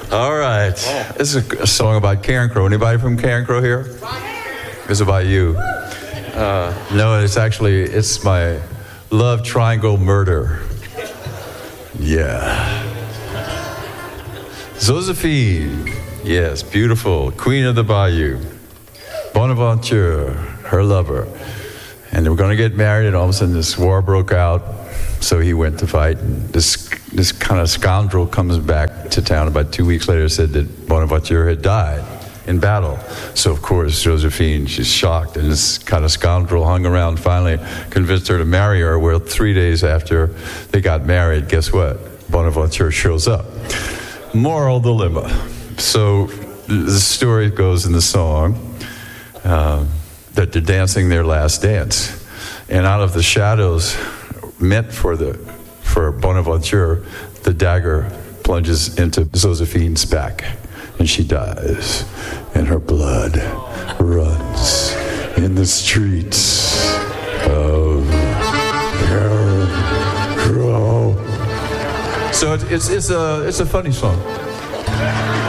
All right. This is a song about Carencro. Anybody from Carencro here? It's about you. No, it's my love triangle murder. Yeah. Josephine. Yes, beautiful. Queen of the Bayou. Bonaventure, her lover. And they were going to get married, and all of a sudden this war broke out. So he went to fight. And this kind of scoundrel comes back to town about 2 weeks later, said that Bonaventure had died in battle. So of course Josephine, she's shocked, and this kind of scoundrel hung around, finally convinced her to marry her. Well, 3 days after they got married, guess what? Bonaventure shows up. Moral dilemma. So the story goes in the song that they're dancing their last dance, and out of the shadows meant for Bonaventure, the dagger plunges into Josephine's back, and she dies, and her blood runs in the streets of Carencro. So it's a funny song.